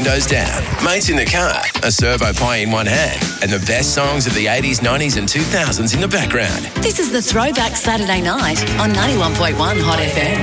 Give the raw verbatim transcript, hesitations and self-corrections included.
windows down, mates in the car, a servo pie in one hand, and the best songs of the eighties, nineties and two thousands in the background. This is the Throwback Saturday Night on ninety-one point one Hot F M.